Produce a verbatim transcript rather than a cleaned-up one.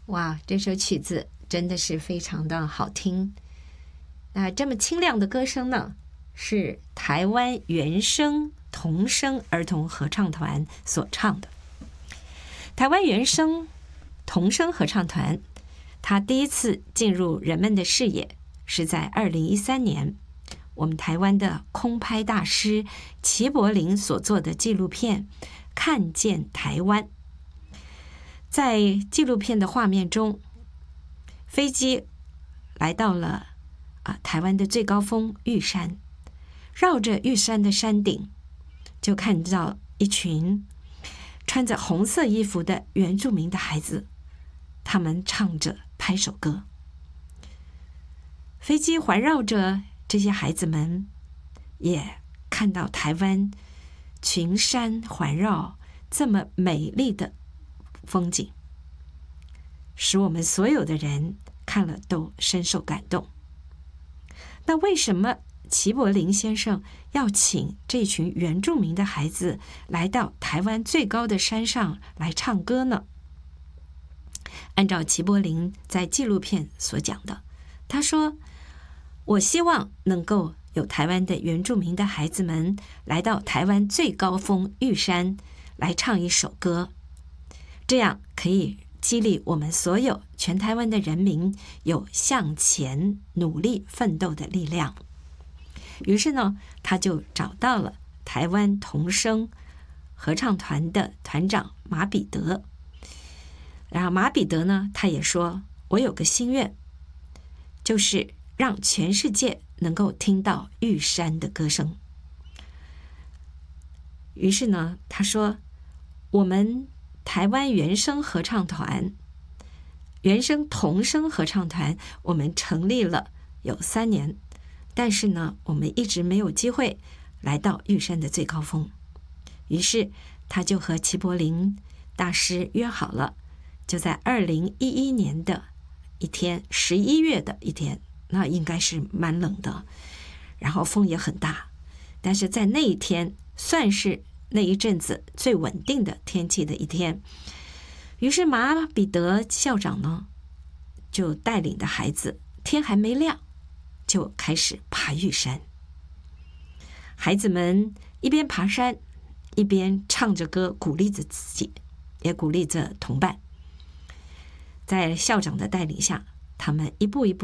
哇，这首曲子真的是非常的好听。那这么清亮的歌声呢，是台湾原声童声儿童合唱团所唱的。台湾原声童声合唱团，它第一次进入人们的视野是在二零一三年，我们台湾的空拍大师齐柏林所做的纪录片《看见台湾》。在纪录片的画面中，飞机来到了啊台湾的最高峰玉山，绕着玉山的山顶，就看到一群穿着红色衣服的原住民的孩子，他们唱着拍手歌。飞机环绕着这些孩子们，也看到台湾群山环绕这么美丽的风景，使我们所有的人看了都深受感动。那为什么齐柏林先生要请这群原住民的孩子来到台湾最高的山上来唱歌呢？按照齐柏林在纪录片所讲的，他说，我希望能够有台湾的原住民的孩子们来到台湾最高峰玉山来唱一首歌，这样可以激励我们所有全台湾的人民有向前努力奋斗的力量。于是呢，他就找到了台湾童声合唱团的团长马彼得。然后马彼得呢，他也说，我有个心愿，就是让全世界能够听到玉山的歌声。于是呢，他说，我们台湾原声合唱团、原声童声合唱团，我们成立了有三年，但是呢，我们一直没有机会来到玉山的最高峰。于是他就和齐柏林大师约好了，就在二零一一年的一天，十一月的一天，那应该是蛮冷的，然后风也很大，但是在那一天算是那一阵子最稳定的天气的一天。于是马彼得校长呢，就带领的孩子，天还没亮就开始爬玉山。孩子们一边爬山，一边唱着歌，鼓励着自己，也鼓励着同伴。在校长的带领下，他们一步一步